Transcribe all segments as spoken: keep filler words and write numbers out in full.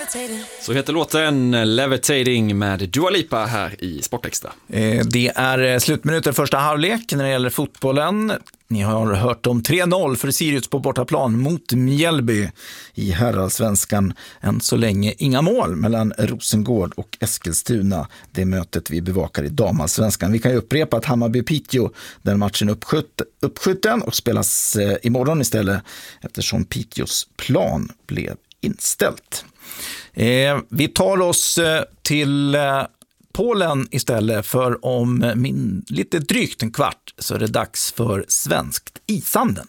Så heter låten Levitating med Dua Lipa här i Sportextra. Eh, det är slutminuter första halvlek när det gäller fotbollen. Ni har hört om tre noll för Sirius på bortaplan mot Mjällby i herrallsvenskan. Än så länge inga mål mellan Rosengård och Eskilstuna. Det mötet vi bevakar i damallsvenskan. Vi kan ju upprepa att Hammarby-Piteå, den matchen uppskjut, uppskjuten och spelas eh, imorgon istället eftersom Piteås plan blev inställt. Eh, vi tar oss eh, till eh, Polen istället, för om min, lite drygt en kvart så är det dags för svenskt ishanden.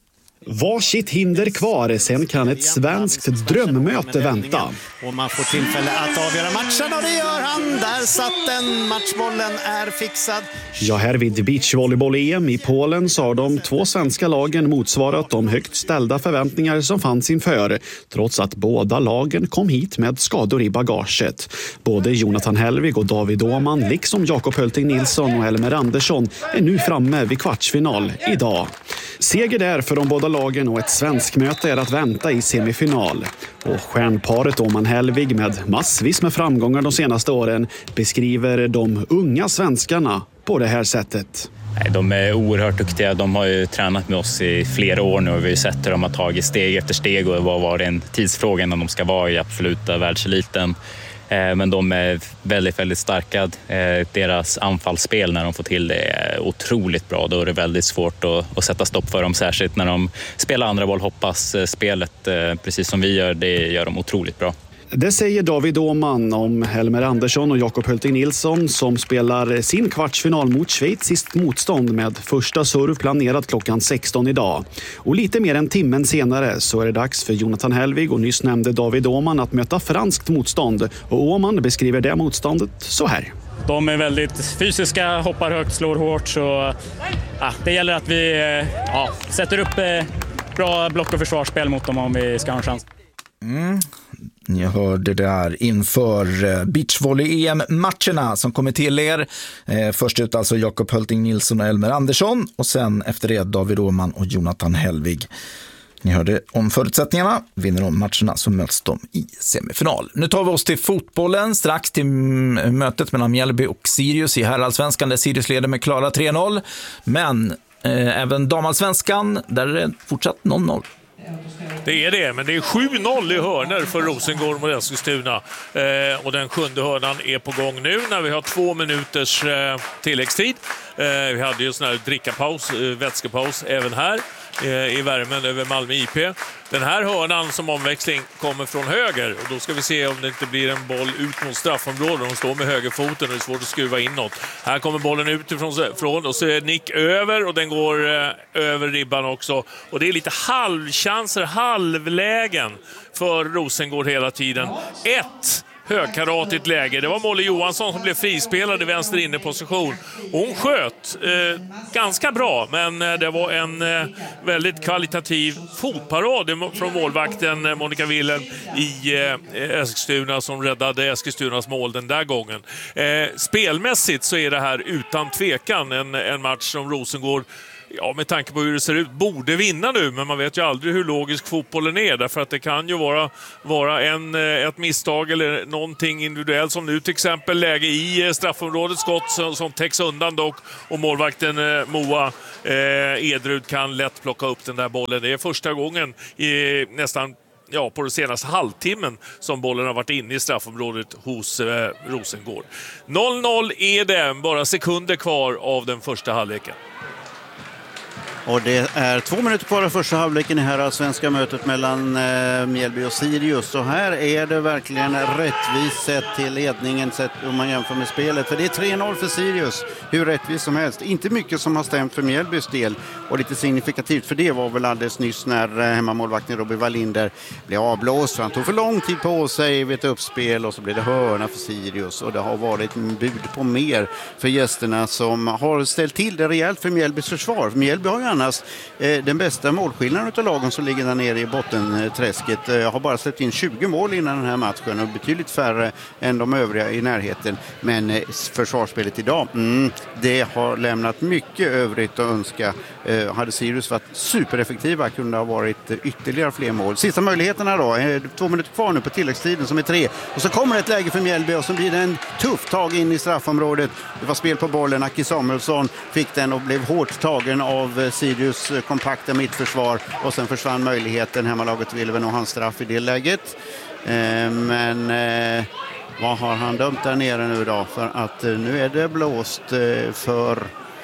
Varsitt hinder kvar, sen kan ett svenskt drömmöte vänta. Och man får tillfälle att avgöra matchen och det gör han. Där satt den, matchbollen är fixad. Ja, här vid beachvolleyboll-E M i Polen så har de två svenska lagen motsvarat de högt ställda förväntningar som fanns inför. Trots att båda lagen kom hit med skador i bagaget. Både Jonathan Hellvig och David Åhman, liksom Jakob Hölting Nilsson och Elmer Andersson, är nu framme vid kvartsfinal idag. Seger där för de båda lagen och ett svensk möte är att vänta i semifinal. Och stjärnparet Åhman Hellvig med massvis med framgångar de senaste åren beskriver de unga svenskarna på det här sättet. De är oerhört duktiga. De har ju tränat med oss i flera år nu och vi har sett hur de har tagit steg efter steg och vad var det en tidsfråga när de ska vara i absoluta världseliten. Men de är väldigt, väldigt starka. Deras anfallsspel när de får till det är otroligt bra. Då är det väldigt svårt att, att sätta stopp för dem, särskilt när de spelar andra boll. Hoppas spelet, precis som vi gör, det gör de otroligt bra. Det säger David Åhman om Helmer Andersson och Jakob Hölting Nilsson som spelar sin kvartsfinal mot schweiziskt motstånd med första serv planerad klockan sexton idag. Och lite mer än timmen senare så är det dags för Jonathan Hellvig och nyss nämnde David Åhman att möta franskt motstånd. Och Åhman beskriver det motståndet så här. De är väldigt fysiska, hoppar högt, slår hårt, så ja, det gäller att vi ja, sätter upp bra block- och försvarsspel mot dem om vi ska ha en chans. Mm. Ni hörde där inför beachvolley-E M-matcherna som kommer till er. Eh, först ut alltså Jakob Hölting Nilsson och Elmer Andersson och sen efter det David Åhman och Jonathan Hellvig. Ni hörde om förutsättningarna. Vinner de matcherna så möts de i semifinal. Nu tar vi oss till fotbollen, strax till mötet mellan Mjällby och Sirius i herrallsvenskan där Sirius leder med klara tre noll. Men eh, även damallsvenskan där är det fortsatt noll noll. Det är det, men det är sju noll i hörner för Rosengård mot Eskilstuna. Eh, och den sjunde hörnan är på gång nu när vi har två minuters eh, tilläggstid. Eh, vi hade ju sån här drickapaus, eh, vätskepaus även här eh, i värmen över Malmö I P. Den här hörnan som omväxling kommer från höger och då ska vi se om det inte blir en boll ut mot straffområdet. De står med högerfoten och det är svårt att skruva inåt. Här kommer bollen utifrån från, och så är nick över och den går eh, över ribban också. Och det är lite halvchanser, halvlägen för Rosengård hela tiden. Ett högkaratigt läge. Det var Molly Johansson som blev frispelad i vänster inneposition. Hon sköt eh, ganska bra, men eh, det var en eh, väldigt kvalitativ fotparad från målvakten eh, Monica Willen i eh, Eskilstuna som räddade Eskilstunas mål den där gången. Eh, spelmässigt så är det här utan tvekan en, en match som Rosengård, ja, med tanke på hur det ser ut, borde vinna nu, men man vet ju aldrig hur logisk fotbollen är, därför att det kan ju vara, vara en, ett misstag eller någonting individuellt, som nu till exempel läge i straffområdet, skott som, som täcks undan dock, och målvakten eh, Moa eh, Edrud kan lätt plocka upp den där bollen. Det är första gången i nästan ja, på den senaste halvtimmen som bollen har varit inne i straffområdet hos eh, Rosengård. noll noll är det, bara sekunder kvar av den första halvleken. Och det är två minuter kvar av första halvleken i här svenska mötet mellan eh, Mjällby och Sirius. Så här är det verkligen rättvist sett till ledningen sett om man jämför med spelet. För det är tre noll för Sirius, hur rättvist som helst. Inte mycket som har stämt för Mjällbys del. Och lite signifikativt för det var väl alldeles nyss när eh, hemmamålvakten Robin Wallinder blev avblåst. Han tog för lång tid på sig vid ett uppspel och så blev det hörna för Sirius. Och det har varit en bud på mer för gästerna som har ställt till det rejält för Mjällbys försvar. Mjällby har ju annars eh, den bästa målskillnaden av lagen som ligger där nere i bottenträsket. Eh, har bara släppt in tjugo mål innan den här matchen och betydligt färre än de övriga i närheten. Men eh, försvarsspelet idag, mm, det har lämnat mycket övrigt att önska. Eh, hade Sirius varit supereffektiva kunde ha varit eh, ytterligare fler mål. Sista möjligheterna då, eh, två minuter kvar nu på tilläggstiden som är tre. Och så kommer ett läge för Mjällby och så blir det en tuff tag in i straffområdet. Det var spel på bollen, Aki Samuelsson fick den och blev hårt tagen av eh, Sirius eh, kompakta mittförsvar och sen försvann möjligheten. Hemmalaget ville väl nog ha en straff i det läget. Eh, men... Eh, vad har han dömt där nere nu då? För att eh, nu är det blåst eh, för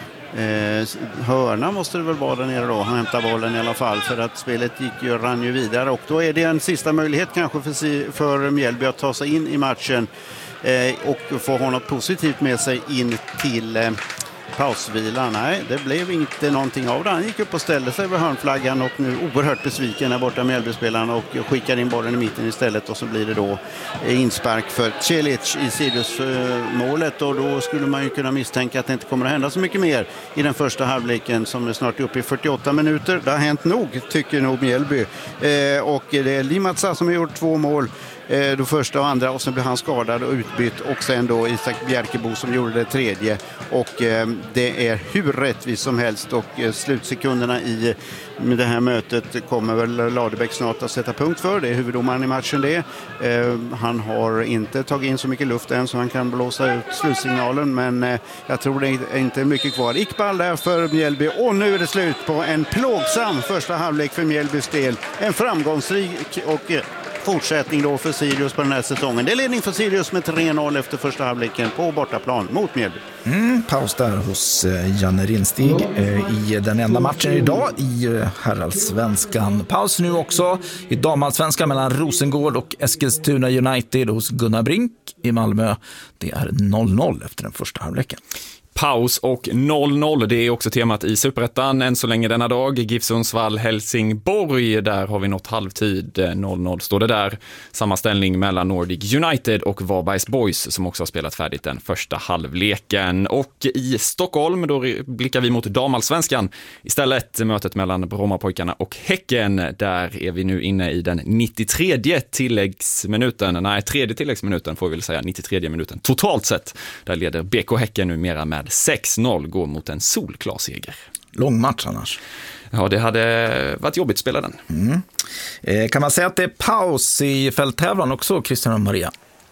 eh, hörna måste det väl vara där nere då. Han hämtar bollen i alla fall för att spelet gick ju, rann ju vidare. Och då är det en sista möjlighet kanske för, för Mjällby att ta sig in i matchen eh, och få ha något positivt med sig in till eh, pausvila. Nej, det blev inte någonting av det. Han gick upp och ställde sig vid hörnflaggan och nu oerhört besviken där borta Mjällby-spelaren och skickar in bollen i mitten istället och så blir det då inspark för Celic i Sirius-målet och då skulle man ju kunna misstänka att det inte kommer att hända så mycket mer i den första halvleken som är snart uppe i fyrtioåtta minuter. Det har hänt nog, tycker nog Mjällby. Eh, och det är Limatsa som har gjort två mål. Då första och andra och sen blev han skadad och utbytt och sen då Isak Bjärkebo som gjorde det tredje och eh, det är hur rättvist som helst och eh, slutsekunderna i med det här mötet kommer väl Ladebäck snart att sätta punkt för. Det är huvuddomaren i matchen det. Eh, han har inte tagit in så mycket luft än så han kan blåsa ut slutsignalen men eh, jag tror det är inte mycket kvar. Iqbal där för Mjällby och nu är det slut på en plågsam första halvlek för Mjällbys del. En framgångsrik och eh, fortsättning då för Sirius på den här säsongen. Det är ledning för Sirius med tre noll efter första halvleken på bortaplan mot Mjällby. Mm, paus där hos eh, Janne Rinstig eh, i den enda matchen idag i eh, herrallsvenskan. Paus nu också i damallsvenskan mellan Rosengård och Eskilstuna United hos Gunnar Brink i Malmö. Det är noll noll efter den första halvleken. Paus och noll noll, det är också temat i Superettan än så länge denna dag. GIF Sundsvall, Helsingborg, där har vi nått halvtid. noll noll står det där. Samma ställning mellan Nordic United och Varbergs Boys som också har spelat färdigt den första halvleken. Och i Stockholm, då blickar vi mot damallsvenskan. Istället mötet mellan Brommapojkarna och Häcken. Där är vi nu inne i den nittiotredje tilläggsminuten. Nej, tredje tilläggsminuten får vi väl säga. nittiotredje minuten totalt sett. Där leder B K Häcken numera med sex noll, går mot en solklar seger. Lång match annars. Ja, det hade varit jobbigt att spela den. Mm. Eh, kan man säga att det är paus i fälttävlan också, Christian och Maria?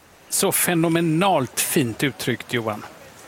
Så fenomenalt fint uttryckt, Johan.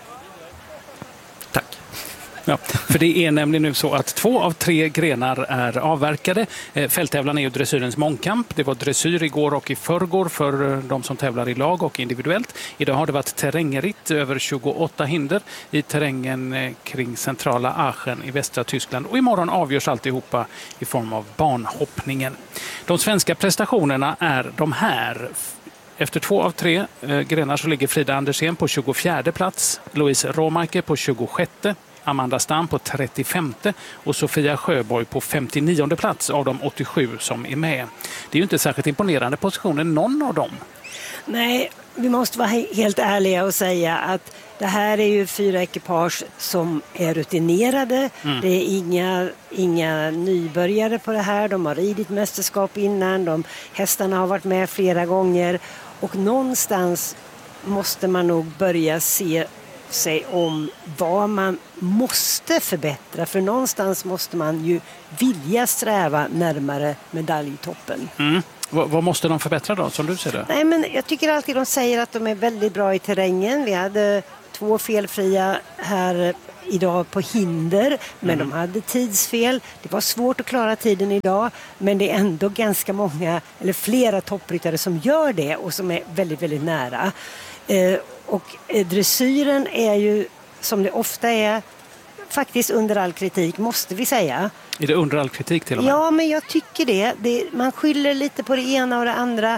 Tack. Ja, för det är nämligen nu så att två av tre grenar är avverkade. Fälttävlan är ju dressyrens mångkamp. Det var dressyr igår och i förrgår för de som tävlar i lag och individuellt. Idag har det varit terrängritt över tjugoåtta hinder i terrängen kring centrala Aachen i västra Tyskland. Och imorgon avgörs alltihopa i form av banhoppningen. De svenska prestationerna är de här. Efter två av tre eh, grenar så ligger Frida Andersén på tjugofjärde plats, Louise Råmarke på tjugosjätte, Amanda Stam på trettiofemte och Sofia Sjöborg på femtionionde plats av de åttiosju som är med. Det är ju inte särskilt imponerande positioner någon av dem. Nej, vi måste vara helt ärliga och säga att det här är ju fyra ekipage som är rutinerade. Mm. Det är inga, inga nybörjare på det här. De har ridit mästerskap innan. De, hästarna har varit med flera gånger. Och någonstans måste man nog börja se sig om vad man måste förbättra. För någonstans måste man ju vilja sträva närmare medaljtoppen. Mm. V- vad måste de förbättra då, som du ser det? Nej, men jag tycker alltid de säger att de är väldigt bra i terrängen. Vi hade två felfria här idag på hinder, men mm. de hade tidsfel. Det var svårt att klara tiden idag, men det är ändå ganska många, eller flera toppryttare som gör det och som är väldigt, väldigt nära. Eh, och eh, dressyren är ju, som det ofta är, faktiskt under all kritik, måste vi säga. Är det under all kritik till och med? Ja, men jag tycker det. det man skyller lite på det ena och det andra.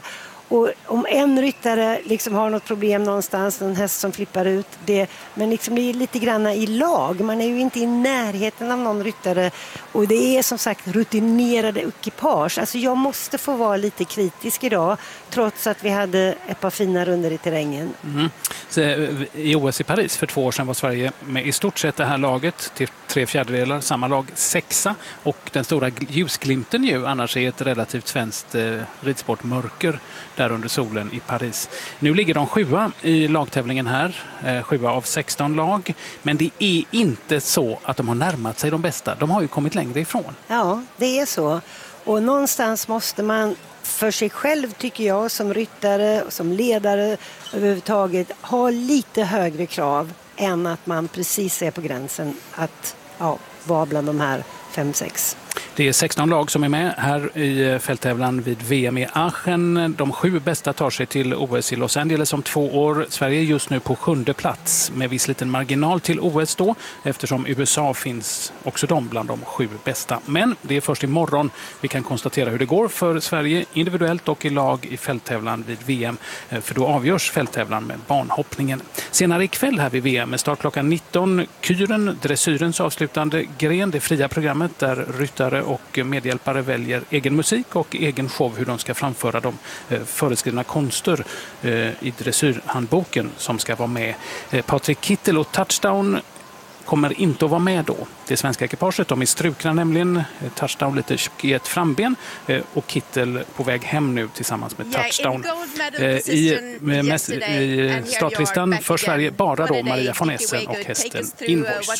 Och om en ryttare liksom har något problem någonstans, en häst som flippar ut, det, men liksom det är lite grann i lag. Man är ju inte i närheten av någon ryttare och det är som sagt rutinerade ekipage. Alltså jag måste få vara lite kritisk idag trots att vi hade ett par fina runder i terrängen. Mm. Så, i O S i Paris för två år sedan var Sverige med i stort sett det här laget till tre fjärdedelar, samma lag sexa och den stora ljusglimten ju annars är ett relativt svenskt eh, ridsportmörker där under solen i Paris. Nu ligger de sjua i lagtävlingen här, eh, sjua av sexton lag, men det är inte så att de har närmat sig de bästa. De har ju kommit längre ifrån. Ja, det är så. Och någonstans måste man för sig själv, tycker jag, som ryttare och som ledare överhuvudtaget ha lite högre krav än att man precis är på gränsen att ja, vara bland de här fem sex. Det är sexton lag som är med här i fälttävlan vid V M i Aachen. De sju bästa tar sig till O S i Los Angeles om två år. Sverige är just nu på sjunde plats med viss liten marginal till O S då, eftersom U S A finns också de bland de sju bästa. Men det är först imorgon vi kan konstatera hur det går för Sverige individuellt och i lag i fälttävlan vid V M, för då avgörs fälttävlan med banhoppningen. Senare ikväll här vid V M med start klockan nitton, Kyren, dressyrens avslutande gren, det fria programmet där ryttare och medhjälpare väljer egen musik och egen show hur de ska framföra de eh, föreskrivna konster eh, i dressyrhandboken som ska vara med. Eh, Patrik Kittel och Touchdown kommer inte att vara med då. Det svenska ekipaget, de är strukna nämligen. Touchdown lite i ett framben och Kittel på väg hem nu tillsammans med Touchdown. I, med, med, i startlistan för Sverige bara då Maria von Essen och hästen Invoice.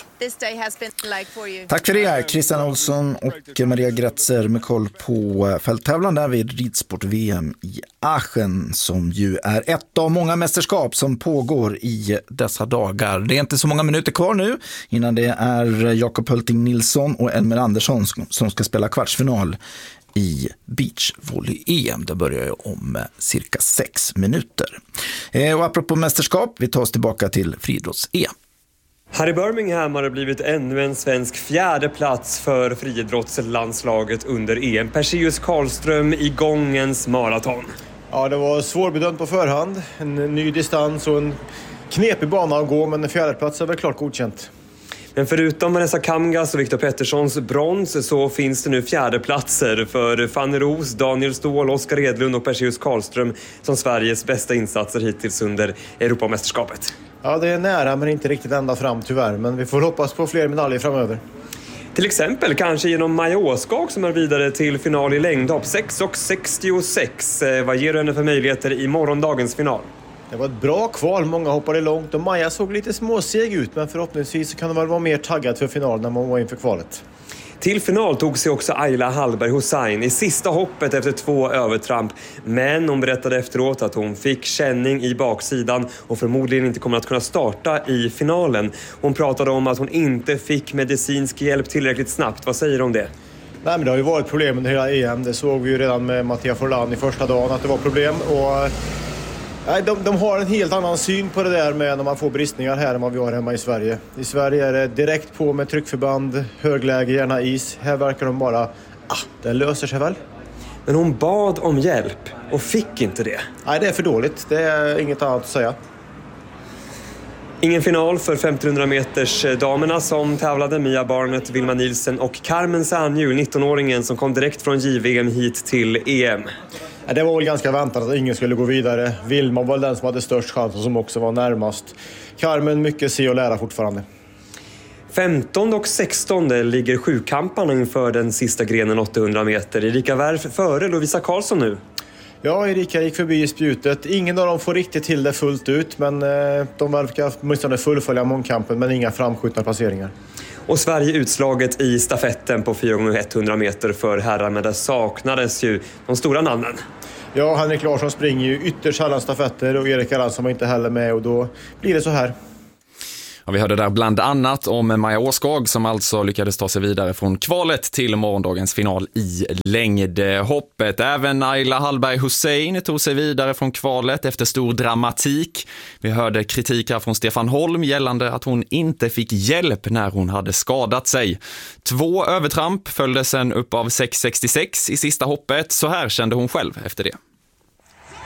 Tack för det, Christian Olsson och Maria Gretzer med koll på fälttävlan där vid ridsport-V M i Aachen som ju är ett av många mästerskap som pågår i dessa dagar. Det är inte så många minuter kvar nu innan det är Jakob Hulting Nilsson och Elmer Andersson som ska spela kvartsfinal i beachvolley-E M. Det börjar ju om cirka sex minuter. Och apropå mästerskap, vi tar oss tillbaka till friidrotts-E M. Här i Birmingham har det blivit ännu en svensk fjärde plats för friidrottslandslaget under E M. Perseus Karlström i gångens maraton. Ja, det var svårbedömt på förhand. En ny distans och en knepig bana att gå, men en fjärde plats är väl klart godkänt. Men förutom Vanessa Kamgas och Viktor Petterssons brons så finns det nu fjärde platser för Fanny Ros, Daniel Ståhl, Oskar Edlund och Perseus Karlström som Sveriges bästa insatser hittills under Europamästerskapet. Ja, det är nära men inte riktigt ända fram tyvärr, men vi får hoppas på fler medaljer framöver. Till exempel kanske genom Maja Åskag som är vidare till final i längdhopp sex och sextiosex. Vad ger du henne för möjligheter i morgondagens final? Det var ett bra kval, många hoppade långt och Maja såg lite småseg ut, men förhoppningsvis kan hon väl vara mer taggad för finalen när man var inför kvalet. Till final tog sig också Ayla Hallberg Hussein i sista hoppet efter två övertramp. Men hon berättade efteråt att hon fick känning i baksidan och förmodligen inte kommer att kunna starta i finalen. Hon pratade om att hon inte fick medicinsk hjälp tillräckligt snabbt. Vad säger du om det? Nej, men det har ju varit problem under hela E M. Det såg vi ju redan med Mattia Forlan i första dagen att det var problem. Och nej, de, de har en helt annan syn på det där med när man får bristningar här än vad vi har hemma i Sverige. I Sverige är det direkt på med tryckförband, högläge, gärna is. Här verkar de bara, ah, det löser sig väl. Men hon bad om hjälp och fick inte det. Nej, det är för dåligt. Det är inget annat att säga. Ingen final för femtonhundra meters damerna som tävlade. Mia Barnett, Vilma Nielsen och Carmen Sanju, nittonåringen som kom direkt från J V M hit till E M. Ja, det var väl ganska väntat att ingen skulle gå vidare. Vilma var den som hade störst chans och som också var närmast. Carmen, mycket se och lära fortfarande. femtonde och sextonde ligger sjukamparna inför den sista grenen åttahundra meter. Erika Wärf före Lovisa Karlsson nu. Ja, Erika gick förbi i spjutet. Ingen av dem får riktigt till det fullt ut, men eh, de verkar åtminstone fullfölja mångkampen, men inga framskjutna placeringar. Och Sverige utslaget i stafetten på fyra gånger hundra meter för herrar, men där saknades ju de stora namnen. Ja, Henrik Larsson springer ju ytterst sällan stafetter och Erik Aransson var inte heller med och då blir det så här. Ja, vi hörde där bland annat om Maja Åskag som alltså lyckades ta sig vidare från kvalet till morgondagens final i längdhoppet. Även Ayla Hallberg Hussein tog sig vidare från kvalet efter stor dramatik. Vi hörde kritik här från Stefan Holm gällande att hon inte fick hjälp när hon hade skadat sig. Två övertramp följdes sen upp av sex sextiosex i sista hoppet. Så här kände hon själv efter det.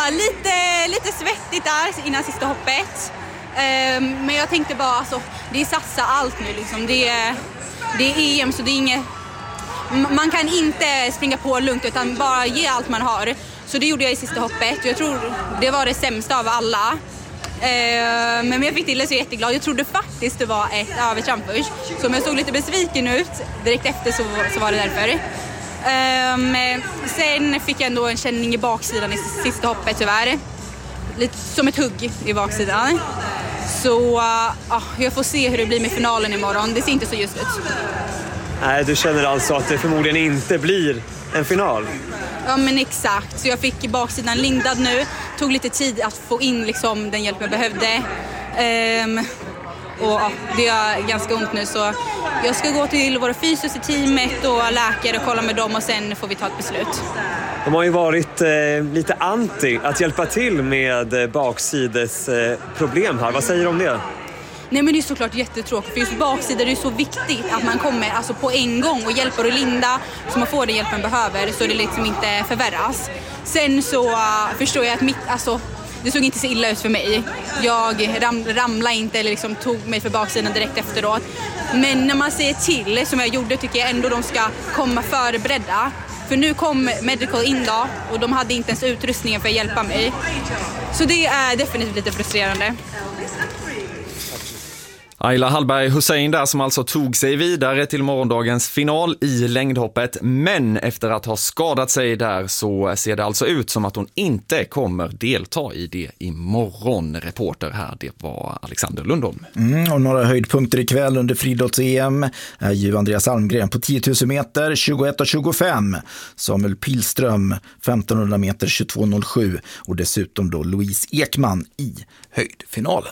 var lite, lite svettigt där innan sista hoppet. Men jag tänkte bara, alltså, det är satsa allt nu liksom. Det är, det är E M så det är inget... Man kan inte springa på lugnt utan bara ge allt man har. Så det gjorde jag i sista hoppet. Jag tror det var det sämsta av alla. Men jag fick till det så jätteglad. Jag trodde faktiskt det var ett övertramp först. Så om jag såg lite besviken ut direkt efter så, så var det därför. Men sen fick jag ändå en känning i baksidan i sista hoppet tyvärr. Lite som ett hugg i baksidan. Så uh, jag får se hur det blir med finalen imorgon. Det ser inte så just ut. Nej, du känner alltså att det förmodligen inte blir en final? Ja, men exakt. Så jag fick baksidan lindad nu. Tog lite tid att få in liksom, den hjälp jag behövde. Um, och ja, det är ganska ont nu. Så jag ska gå till våra fysios i teamet och läkare och kolla med dem och sen får vi ta ett beslut. De har ju varit eh, lite anti att hjälpa till med baksides eh, problem här. Vad säger du om det? Nej, men det är såklart jättetråkigt för just baksida är det så viktigt att man kommer alltså, på en gång och hjälper och linda så man får den hjälpen behöver så det liksom inte förvärras. Sen så uh, förstår jag att mitt, alltså, det såg inte så illa ut för mig. Jag ram, ramlade inte eller liksom tog mig för baksidan direkt efteråt. Men när man säger till som jag gjorde tycker jag ändå de ska komma förberedda. För nu kom Medical in då och de hade inte ens utrustningen för att hjälpa mig. Så det är definitivt lite frustrerande. Ayla Hallberg Hussein där som alltså tog sig vidare till morgondagens final i längdhoppet. Men efter att ha skadat sig där så ser det alltså ut som att hon inte kommer delta i det imorgon. Reporter här, det var Alexander Lundholm. Mm, och några höjdpunkter ikväll under friidrotts-E M är ju Andreas Almgren på tio tusen meter tjugoett och tjugofem. Samuel Pilström femtonhundra meter tjugotvå noll sju och dessutom då Louise Ekman i höjdfinalen.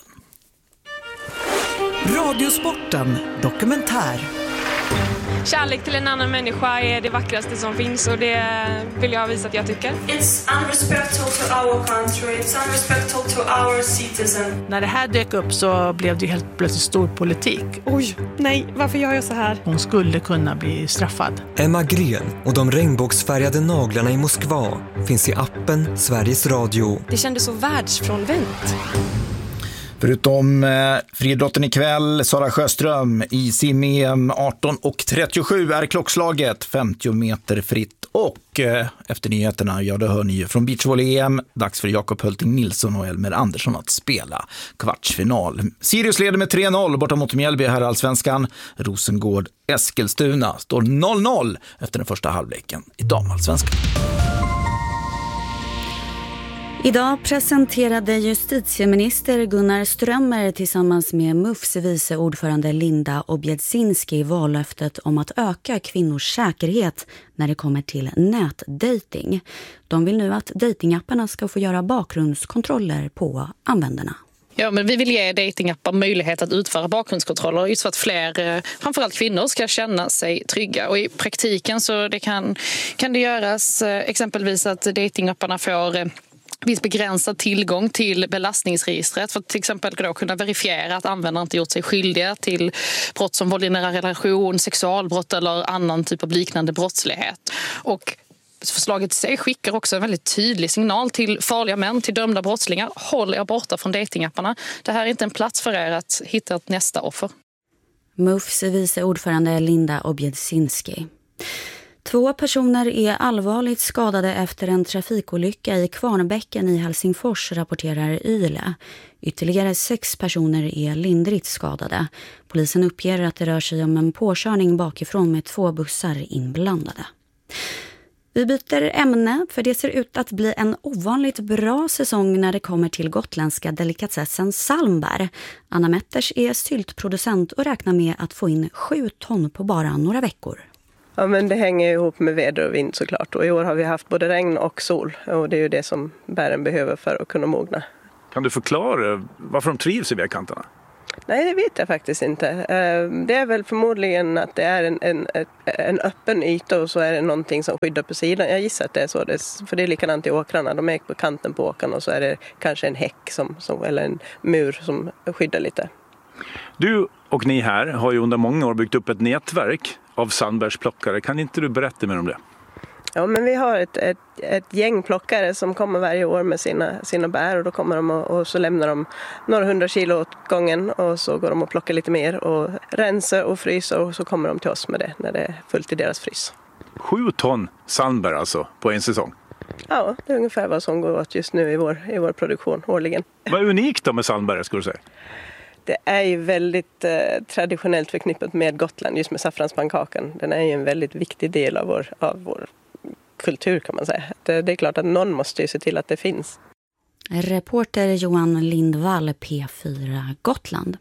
Radiosporten dokumentär. Kärlek till en annan människa är det vackraste som finns och det vill jag visa att jag tycker. It's unrespectful to our country, it's unrespectful to our citizen. När det här dök upp så blev det helt plötsligt stor politik. Oj, nej, varför gör jag så här? Hon skulle kunna bli straffad. Emma Gren och de regnbågsfärgade naglarna i Moskva finns i appen Sveriges Radio. Det kändes så världsfrånvänt. Förutom eh, friidrotten ikväll, Sara Sjöström i sim-E M arton och trettiosju är klockslaget femtio meter fritt. Och eh, efter nyheterna, ja det hör ni från beachvolley-E M, dags för Jakob Hulting Nilsson och Elmer Andersson att spela kvartsfinal. Sirius leder med tre noll borta mot Mjällby här i Allsvenskan. Rosengård Eskilstuna står noll noll efter den första halvleken i damallsvenskan. Idag presenterade justitieminister Gunnar Strömmer tillsammans med M U Fs vice ordförande Linda Objedzinski vallöftet om att öka kvinnors säkerhet när det kommer till nätdating. De vill nu att datingapparna ska få göra bakgrundskontroller på användarna. Ja, men vi vill ge datingappar möjlighet att utföra bakgrundskontroller just för att fler, framförallt kvinnor, ska känna sig trygga. Och i praktiken så det kan, kan det göras exempelvis att datingapparna får viss begränsad tillgång till belastningsregistret för att till exempel då kunna verifiera att användaren inte gjort sig skyldiga till brott som våld i nära relation, sexualbrott eller annan typ av liknande brottslighet. Och förslaget i sig skickar också en väldigt tydlig signal till farliga män, till dömda brottslingar. Håll er borta från datingapparna. Det här är inte en plats för er att hitta ett nästa offer. M U Fs vice ordförande Linda Objedzinski. Två personer är allvarligt skadade efter en trafikolycka i Kvarnbäcken i Helsingfors, rapporterar Yle. Ytterligare sex personer är lindrigt skadade. Polisen uppger att det rör sig om en påkörning bakifrån med två bussar inblandade. Vi byter ämne för det ser ut att bli en ovanligt bra säsong när det kommer till gotländska delikatessen salmbär. Anna Metters är syltproducent och räknar med att få in sju ton på bara några veckor. Ja, men det hänger ihop med väder och vind såklart. Och i år har vi haft både regn och sol. Och det är ju det som bären behöver för att kunna mogna. Kan du förklara varför de trivs i vägkanterna? Nej, det vet jag faktiskt inte. Det är väl förmodligen att det är en, en, en öppen yta och så är det någonting som skyddar på sidan. Jag gissar att det är så. För det är likadant i åkrarna. De är på kanten på åkrarna och så är det kanske en häck som, som, eller en mur som skyddar lite. Du och ni här har ju under många år byggt upp ett nätverk av sandbärsplockare. Kan inte du berätta mer om det? Ja, men vi har ett, ett, ett gäng plockare som kommer varje år med sina, sina bär och då kommer de och, och så lämnar de några hundra kilo åt gången och så går de och plockar lite mer och rensar och fryser och så kommer de till oss med det när det är fullt i deras frys. Sju ton sandbär alltså på en säsong? Ja, det är ungefär vad som går åt just nu i vår, i vår produktion årligen. Vad är unikt då med sandbär, skulle du säga? Det är ju väldigt eh, traditionellt förknippat med Gotland, just med saffranspankakan. Den är ju en väldigt viktig del av vår, av vår kultur, kan man säga. Det, det är klart att någon måste ju se till att det finns. Reporter Johan Lindvall, P fyra Gotland.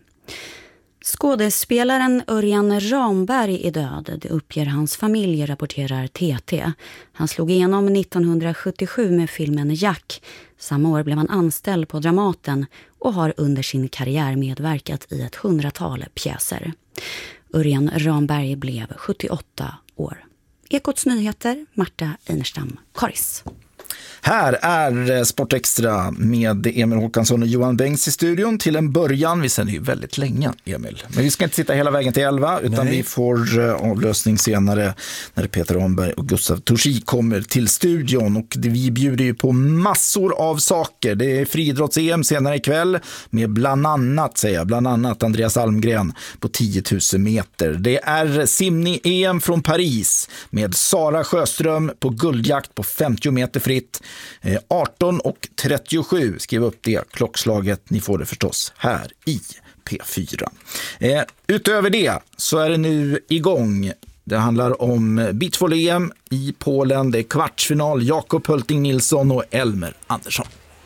Skådespelaren Örjan Ramberg är död, det uppger hans familj, rapporterar T T. Han slog igenom nittonhundrasjuttiosju med filmen Jack. Samma år blev han anställd på Dramaten och har under sin karriär medverkat i ett hundratal pjäser. Örjan Ramberg blev sjuttioåtta år. Ekots nyheter, Marta Einerstam, Karis. Här är Sportextra med Emil Håkansson och Johan Bengts i studion. Till en början, vi sänder ju väldigt länge, Emil. Men vi ska inte sitta hela vägen till elva, utan Nej. vi får avlösning senare när Peter Omberg och Gustav Torsi kommer till studion. Och vi bjuder ju på massor av saker. Det är friidrotts-E M senare ikväll med bland annat, säger jag, bland annat Andreas Almgren på tio tusen meter. Det är simning-E M från Paris med Sara Sjöström på guldjakt på femtio meter fritt. arton och trettiosju, skriv upp det klockslaget, ni får det förstås här i P fyra. Eh, utöver det så är det nu igång. Det handlar om beachvolley-E M i Polen. Det är kvartsfinal, Jakob Hölting Nilsson och Elmer Andersson.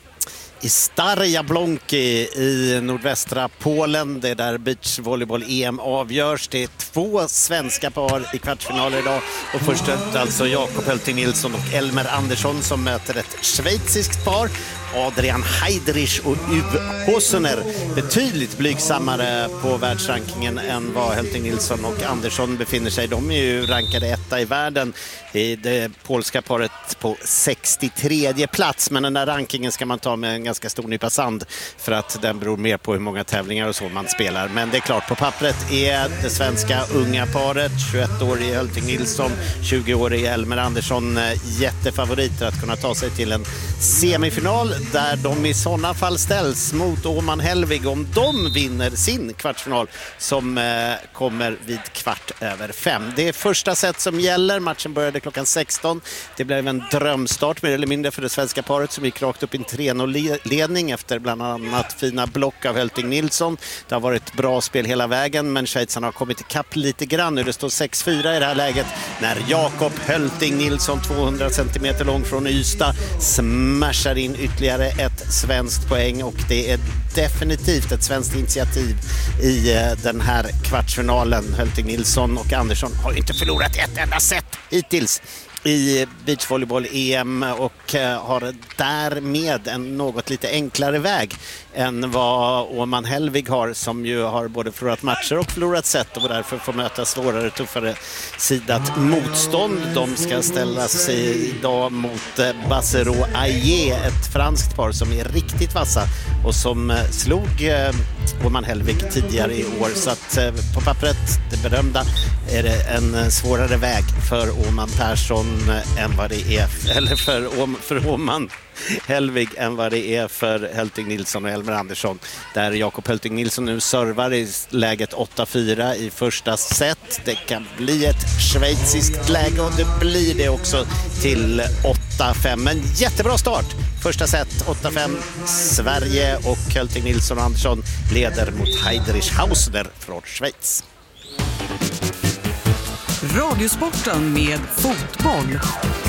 I Stare Jablonki i nordvästra Polen, det är där beachvolleyboll-E M avgörs. Det är två svenska par i kvartsfinaler idag och först ut alltså Jakob Hölting Nilsson och Elmer Andersson som möter ett schweiziskt par. Adrian Heidrich och Uwe Hosener, betydligt blygsammare på världsrankingen än vad Hölting Nilsson och Andersson befinner sig. De är ju rankade etta i världen, i det polska paret på sextiotredje plats, men den där rankingen ska man ta med en ganska stor nypa sand för att den beror mer på hur många tävlingar och så man spelar. Men det är klart, på pappret är det svenska unga paret, tjugoett-årig Hölting Nilsson, tjugo-årig Elmer Andersson, jättefavoriter att kunna ta sig till en semifinal där de i sådana fall ställs mot Åman Helvig om de vinner sin kvartsfinal som eh, kommer vid kvart över fem. Det är första set som gäller. Matchen började klockan sexton. Det blev en drömstart mer eller mindre för det svenska paret som gick rakt upp i en tre noll-ledning efter bland annat fina block av Hölting Nilsson. Det har varit bra spel hela vägen, men schweizarna har kommit ikapp lite grann. Nu det står sex fyra i det här läget när Jakob Hölting Nilsson, tvåhundra centimeter lång från Ystad, smashar in ytterligare ett svenskt poäng, och det är definitivt ett svenskt initiativ i den här kvartsfinalen. Hölting Nilsson och Andersson har inte förlorat ett enda set hittills i beachvolleyboll-E M och har därmed en något lite enklare väg än vad Åman Helvig har, som ju har både förlorat matcher och förlorat set och därför får möta svårare, tuffare sidat motstånd. De ska ställa sig idag mot Bassero Aie, ett franskt par som är riktigt vassa och som slog Åman Helvig tidigare i år. Så att på pappret, det berömda, är det en svårare väg för Åman Persson än vad det är, eller för, Åm, för Åman Helvig än vad det är för Hölting Nilsson och Elmer Andersson, där Jakob Hölting Nilsson nu servar i läget åtta fyra i första set. Det kan bli ett schweiziskt läge och det blir det också till åtta fem. Men jättebra start. Första set åtta fem. Sverige och Hölting Nilsson och Andersson leder mot Heidrich Hausner från Schweiz. Radiosporten med fotboll.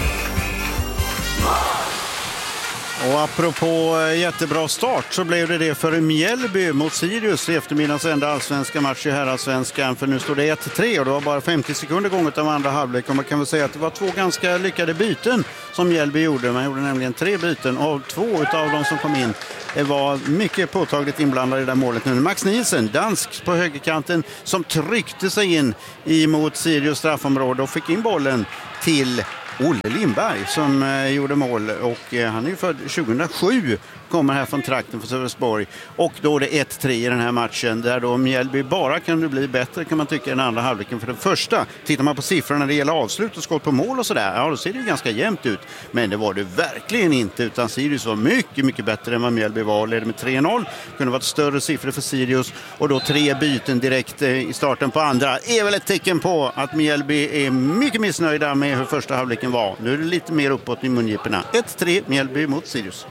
Och apropå jättebra start så blev det det för Mjällby mot Sirius i eftermiddagens enda allsvenska match i herrallsvenskan. För nu står det ett tre och det var bara femtio sekunder gånget av andra halvlek. Och man kan väl säga att det var två ganska lyckade byten som Mjällby gjorde. Man gjorde nämligen tre byten och två av de som kom in var mycket påtagligt inblandade i det där målet nu. Max Nielsen, dansk på högerkanten, som tryckte sig in emot Sirius straffområde och fick in bollen till Olle Lindberg som eh, gjorde mål och eh, han är ju född tjugohundrasju, kommer här från trakten för Sölvesborg, och då är det ett tre i den här matchen där då Mjällby bara kan det bli bättre kan man tycka i den andra halvleken. För den första, tittar man på siffrorna när det gäller avslut och skott på mål och sådär, ja då ser det ju ganska jämnt ut, men det var det verkligen inte, utan Sirius var mycket mycket bättre än vad Mjällby var, ledde med tre noll, kunde varit större siffror för Sirius, och då tre byten direkt eh, i starten på andra är väl ett tecken på att Mjällby är mycket missnöjda med hur första halvleken var. Nu är det lite mer uppåt i mungiporna. ett tre Mjällby mot Sirius.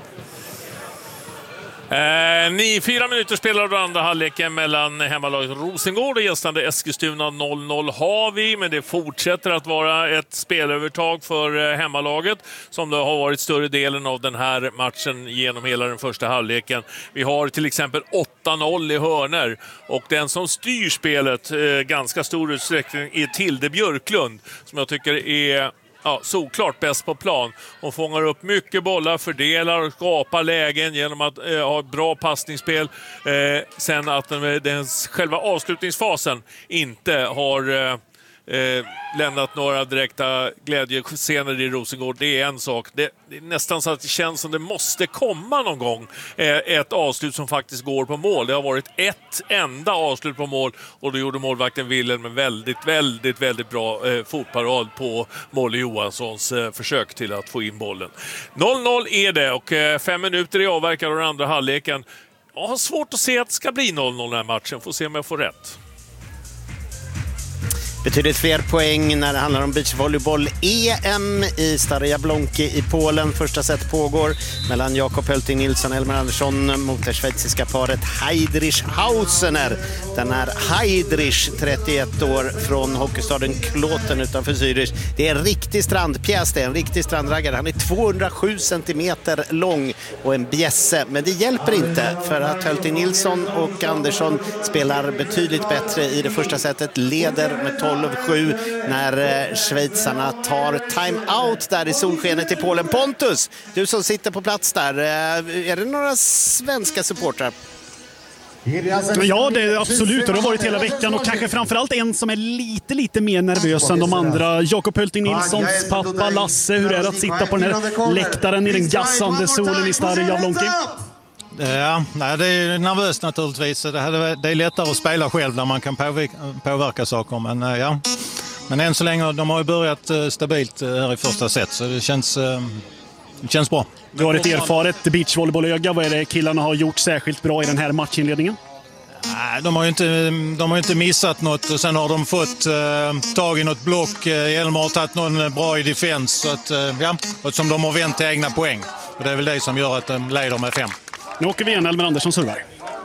Eh, ni, fyra minuter spelar då andra halvleken mellan hemmalaget Rosengård och gästande Eskilstuna. noll noll har vi, men det fortsätter att vara ett spelövertag för eh, hemmalaget som det har varit större delen av den här matchen genom hela den första halvleken. Vi har till exempel åtta noll i hörner, och den som styr spelet eh, ganska stor utsträckning är Tilde Björklund, som jag tycker är ja, såklart bäst på plan. Hon fångar upp mycket bollar, fördelar och skapar lägen genom att eh, ha ett bra passningsspel. Eh, sen att den, den själva avslutningsfasen inte har eh, eh, lämnat några direkta glädjescener i Rosengård. Det är en sak. Det, det är nästan så att det känns som det måste komma någon gång eh, ett avslut som faktiskt går på mål. Det har varit ett enda avslut på mål, och då gjorde målvakten Wilhelm med väldigt, väldigt, väldigt bra eh, fotparad på Molle Johanssons eh, försök till att få in bollen. noll noll är det, och eh, fem minuter i avverkad av den andra halvleken. Jag har svårt att se att det ska bli noll noll den här matchen. Får se om jag får rätt. Betydligt fler poäng när det handlar om beachvolleyboll-E M i Stare Jablonki i Polen. Första set pågår mellan Jakob Hölting Nilsson och Elmer Andersson mot det schweiziska paret Heidrich Hausener. Den är Heidrich, trettioett år, från hockeystaden Kloten utanför Zürich. Det är en riktig strandpjäs, det är en riktig strandraggare. Han är tvåhundrasju centimeter lång och en bjässe, men det hjälper inte för att Hölting Nilsson och Andersson spelar betydligt bättre i det första setet, leder med tolv sju när schweizarna tar time-out där i solskenet i Polen. Pontus, du som sitter på plats där, är det några svenska supportrar? Ja, det är absolut. Det har varit hela veckan, och kanske framförallt en som är lite, lite mer nervös än de andra. Jakob Hölting Nilssons pappa Lasse, hur är det att sitta på den här läktaren i den gassande solen i Stare Jablonki? Ja, nej, det är nervöst naturligtvis. Det är lättare att spela själv när man kan påverka, påverka saker. Men, ja. Men än så länge, de har ju börjat stabilt här i första set, så det känns, det känns bra. Du har ett erfaret beachvolleybollöga. Vad är det killarna har gjort särskilt bra i den här matchinledningen? De har ju inte, de har inte missat något, och sen har de fått eh, tag i något block. Elmer har tagit någon bra i defens, så att, eh, ja, och som de har vänt till egna poäng. Och det är väl det som gör att de leder med fem. Nu åker vi igen, Elmer Andersson servar.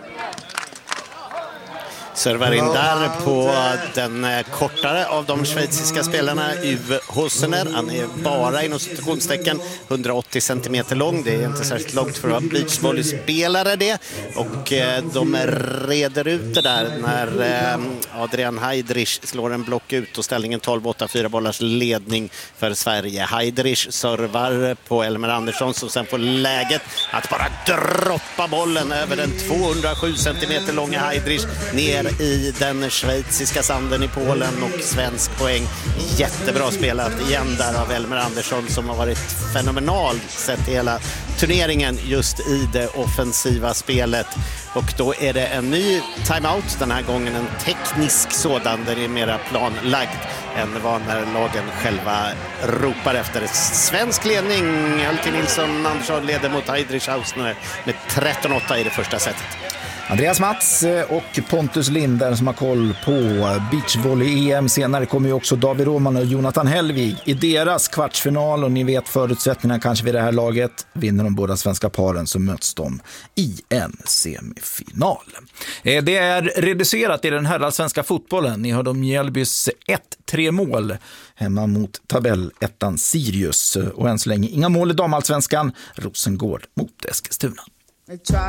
Servar in där på den kortare av de schweiziska spelarna, Yves Hossener. Han är bara inom citationstecken hundraåttio centimeter lång. Det är inte särskilt långt för att vara beachvolleyspelare det. Och de reder ut det där när Adrian Heidrich slår en block ut och ställningen tolv åtta, fyra bollars ledning för Sverige. Heidrich servar på Elmer Andersson som sen får läget att bara droppa bollen över den tvåhundrasju centimeter långa Heidrich ner i den schweiziska sanden i Polen, och svensk poäng. Jättebra spelat igen där av Elmer Andersson som har varit fenomenal sett i hela turneringen just i det offensiva spelet. Och då är det en ny timeout den här gången, en teknisk sådan där det är mera planlagd än vad när lagen själva ropar efter. Svensk ledning, Hölting Nilsson Andersson leder mot Heidrich Hausener med tretton åtta i det första setet. Andreas Mats och Pontus Linder som har koll på beachvolley-E M. Senare kommer ju också David Roman och Jonathan Hellvig i deras kvartsfinal, och ni vet förutsättningarna kanske vid det här laget. Vinner de båda svenska paren så möts de i en semifinal. Det är reducerat i den här svenska fotbollen. Ni hörde om Mjällbys ett tre mål hemma mot tabellettan Sirius, och än så länge inga mål i damallsvenskan. Rosengård mot Eskilstuna.